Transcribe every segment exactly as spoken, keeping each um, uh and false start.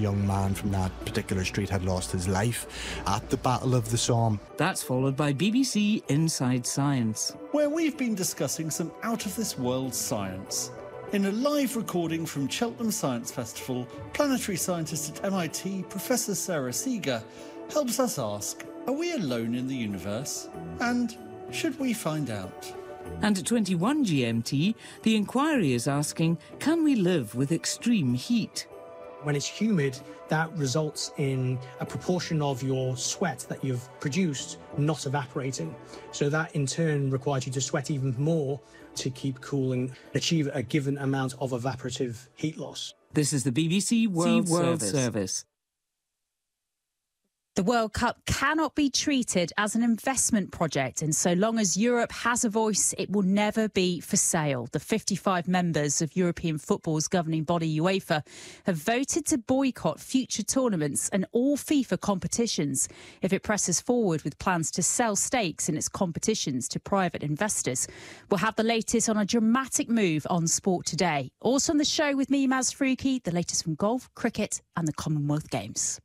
young man from that particular street had lost his life at the Battle of the Somme. That's followed by B B C Inside Science, where we've been discussing some out-of-this-world science. In a live recording from Cheltenham Science Festival, planetary scientist at M I T, Professor Sarah Seeger, helps us ask, are we alone in the universe? And should we find out? And at twenty-one G M T, the inquiry is asking, can we live with extreme heat? When it's humid, that results in a proportion of your sweat that you've produced not evaporating. So that in turn requires you to sweat even more to keep cool and achieve a given amount of evaporative heat loss. This is the B B C World, World Service. Service. The World Cup cannot be treated as an investment project, and so long as Europe has a voice, it will never be for sale. The fifty-five members of European football's governing body, UEFA, have voted to boycott future tournaments and all FIFA competitions if it presses forward with plans to sell stakes in its competitions to private investors. We'll have the latest on a dramatic move on Sport Today. Also on the show with me, Maz Faruqi, the latest from golf, cricket and the Commonwealth Games.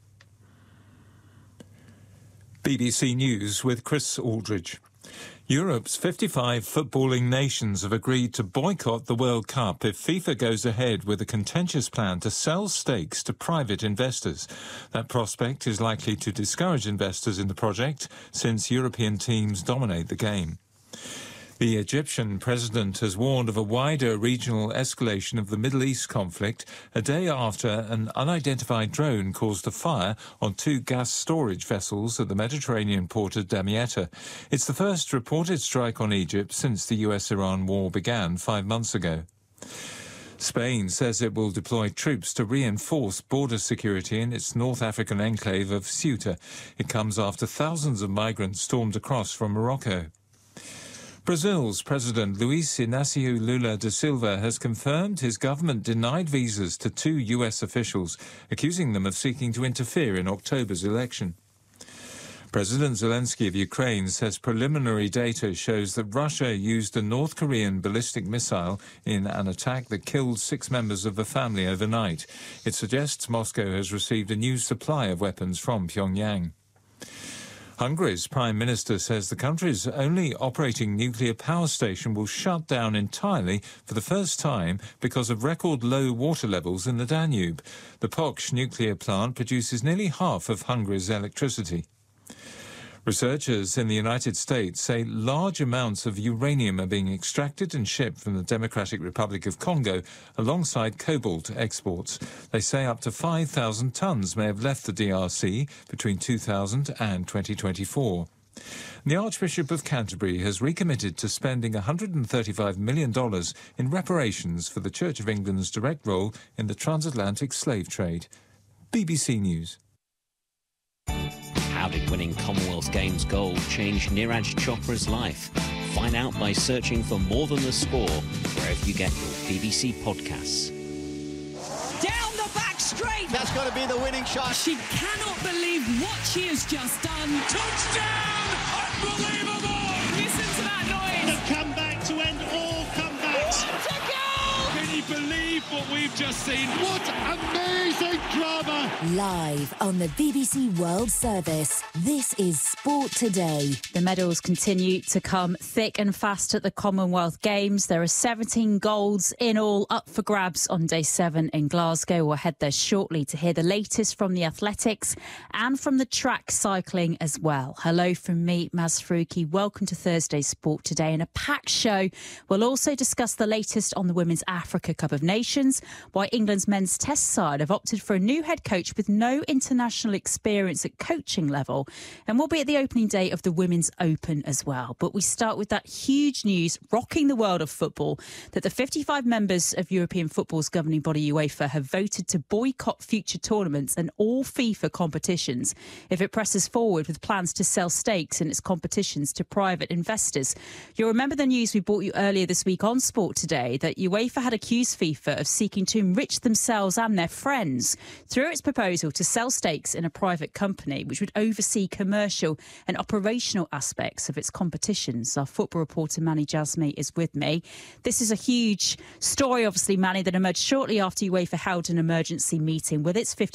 B B C News with Chris Aldridge. Europe's fifty-five footballing nations have agreed to boycott the World Cup if FIFA goes ahead with a contentious plan to sell stakes to private investors. That prospect is likely to discourage investors in the project since European teams dominate the game. The Egyptian president has warned of a wider regional escalation of the Middle East conflict a day after an unidentified drone caused a fire on two gas storage vessels at the Mediterranean port of Damietta. It's the first reported strike on Egypt since the U S Iran war began five months ago. Spain says it will deploy troops to reinforce border security in its North African enclave of Ceuta. It comes after thousands of migrants stormed across from Morocco. Brazil's President Luiz Inácio Lula da Silva has confirmed his government denied visas to two U S officials, accusing them of seeking to interfere in October's election. President Zelensky of Ukraine says preliminary data shows that Russia used a North Korean ballistic missile in an attack that killed six members of the family overnight. It suggests Moscow has received a new supply of weapons from Pyongyang. Hungary's Prime Minister says the country's only operating nuclear power station will shut down entirely for the first time because of record low water levels in the Danube. The Pocz nuclear plant produces nearly half of Hungary's electricity. Researchers in the United States say large amounts of uranium are being extracted and shipped from the Democratic Republic of Congo alongside cobalt exports. They say up to five thousand tons may have left the D R C between two thousand and twenty twenty-four. The Archbishop of Canterbury has recommitted to spending one hundred thirty-five million dollars in reparations for the Church of England's direct role in the transatlantic slave trade. B B C News. How did winning Commonwealth Games gold change Neeraj Chopra's life? Find out by searching for More Than the Score wherever you get your B B C podcasts. Down the back straight! That's got to be the winning shot. She cannot believe what she has just done. Touchdown! Unbelievable! Listen to that noise! The comeback to end all comebacks. What a goal! Can you believe what we've just seen? What amazing drama! Live on the B B C World Service, this is Sport Today. The medals continue to come thick and fast at the Commonwealth Games. There are seventeen golds in all up for grabs on day seven in Glasgow. We'll head there shortly to hear the latest from the athletics and from the track cycling as well. Hello from me, Maz Faruqi. Welcome to Thursday's Sport Today. In a packed show, we'll also discuss the latest on the Women's Africa Cup of Nations, why England's men's test side have opted for a new head coach with no international experience at coaching level, and we'll be at the opening day of the Women's Open as well. But we start with that huge news rocking the world of football, that the fifty-five members of European football's governing body UEFA have voted to boycott future tournaments and all FIFA competitions if it presses forward with plans to sell stakes in its competitions to private investors. You'll remember the news we brought you earlier this week on Sport Today, that UEFA had accused FIFA of seeking to enrich themselves and their friends through its proposal to sell stakes in a private company which would oversee commercial and operational aspects of its competitions. Our football reporter Manny Jasmi is with me. This is a huge story, obviously, Manny, that emerged shortly after UEFA held an emergency meeting with its